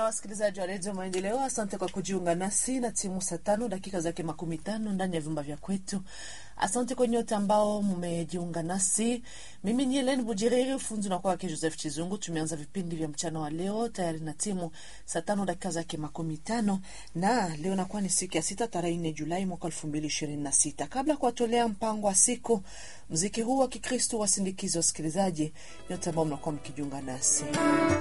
wasikilizaji wa Radio Maendeleo, asante kwa kujiunga nasi na timu saa 5 dakika zake 15 ndani ya vyumba vya kwetu. Asante kwa nyote ambao mmejiunga nasi. Mimi ni Helen Bujiriri, fundi na kwa Joseph Chizungu. Tumeanza vipindi vya mchana wa leo tayari na timu saa 5 dakika zake 15, na leo nakuwa ni siku ya 6 tarehe 4 Julai mwaka 2026. Kabla kuwatolea mpango wa siku, muziki huu wa Kikristo wasindikizo wasikilizaji nyote ambao mnakuwa mkijiunga nasi.